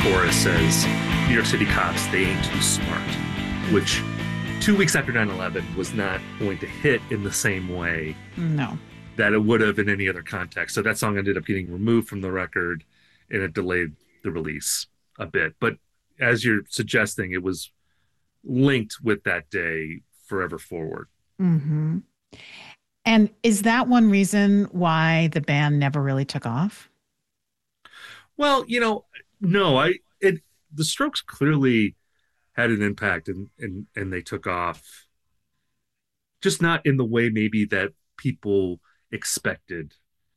chorus says, New York City cops, they ain't too smart, which 2 weeks after 9/11 was not going to hit in the same way No. that it would have in any other context. So that song ended up getting removed from the record and it delayed the release a bit. But as you're suggesting, it was linked with that day forever forward. Hmm. And is that one reason why the band never really took off? Well, no, the Strokes clearly had an impact and they took off, just not in the way maybe that people expected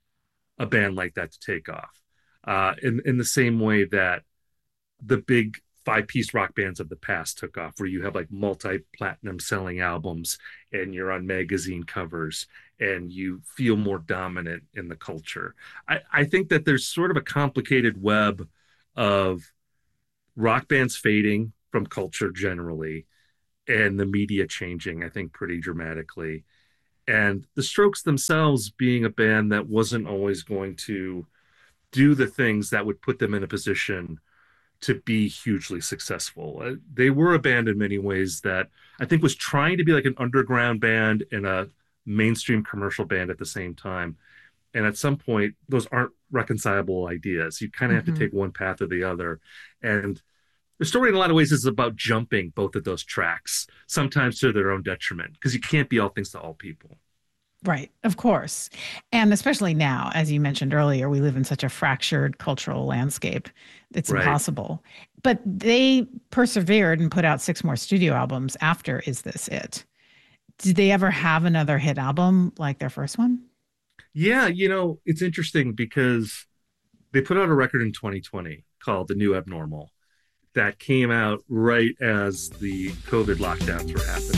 a band like that to take off. In the same way that the big five-piece rock bands of the past took off, where you have like multi-platinum selling albums and you're on magazine covers and you feel more dominant in the culture. I think that there's sort of a complicated web of rock bands fading from culture generally and the media changing, I think, pretty dramatically. And the Strokes themselves being a band that wasn't always going to do the things that would put them in a position to be hugely successful. They were a band in many ways that I think was trying to be like an underground band and a mainstream commercial band at the same time. And at some point, those aren't reconcilable ideas. You kind of have to Hmm. take one path or the other. And the story, in a lot of ways, is about jumping both of those tracks, sometimes to their own detriment, because you can't be all things to all people. Right, of course. And especially now, as you mentioned earlier, we live in such a fractured cultural landscape. It's Right. impossible. But they persevered and put out six more studio albums after Is This It? Did they ever have another hit album like their first one? Yeah, it's interesting because they put out a record in 2020 called The New Abnormal that came out right as the COVID lockdowns were happening.